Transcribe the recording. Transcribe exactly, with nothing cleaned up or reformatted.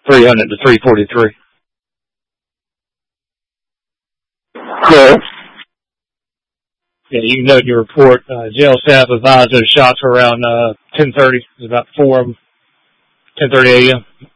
three hundred to three forty-three. Yes. Yeah, you can note in your report, uh, jail staff advised those shots were around uh, ten thirty. It was about four of them, ten thirty a.m.